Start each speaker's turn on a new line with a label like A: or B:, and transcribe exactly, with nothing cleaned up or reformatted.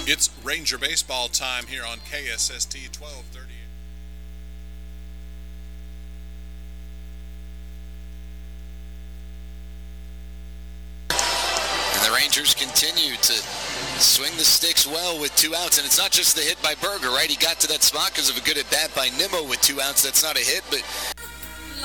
A: It's Ranger baseball time here on K S S T twelve thirty.
B: And the Rangers continue to swing the sticks well with two outs. And it's not just the hit by Berger, right? He got to that spot because of a good at-bat by Nimmo with two outs. That's not a hit, but